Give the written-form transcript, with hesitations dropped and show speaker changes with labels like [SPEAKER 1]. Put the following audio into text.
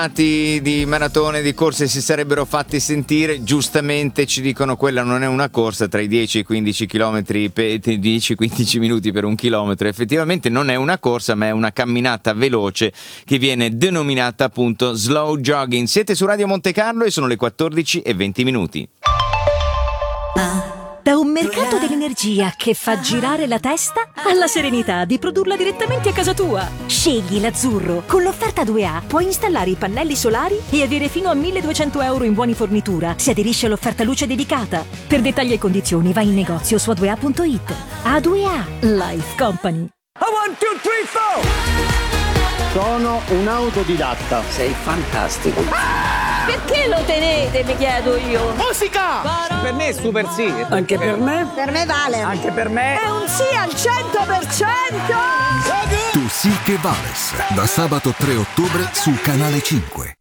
[SPEAKER 1] Di maratone, di corse si sarebbero fatti sentire. Giustamente ci dicono quella non è una corsa tra i 10 e i 15 chilometri 10-15 minuti per un chilometro. Effettivamente non è una corsa, ma è una camminata veloce che viene denominata appunto slow jogging. Siete su Radio Monte Carlo e sono le 14:20.
[SPEAKER 2] Da un mercato dell'energia che fa girare la testa alla serenità di produrla direttamente a casa tua. Scegli l'azzurro. Con l'offerta 2A puoi installare i pannelli solari e avere fino a 1.200 euro in buoni fornitura. Si aderisce all'offerta luce dedicata. Per dettagli e condizioni vai in negozio su a2a.it. A2A Life Company.
[SPEAKER 3] 1, 2, 3, 4.
[SPEAKER 4] Sono un autodidatta.
[SPEAKER 5] Sei fantastico.
[SPEAKER 2] Perché lo tenete, mi chiedo io?
[SPEAKER 4] Musica!
[SPEAKER 5] Per me è super sì.
[SPEAKER 4] Anche per me?
[SPEAKER 6] Per me vale.
[SPEAKER 5] Anche per me.
[SPEAKER 6] È un sì al 100%!
[SPEAKER 7] Tu sì che vales. Da sabato 3 ottobre su Canale 5.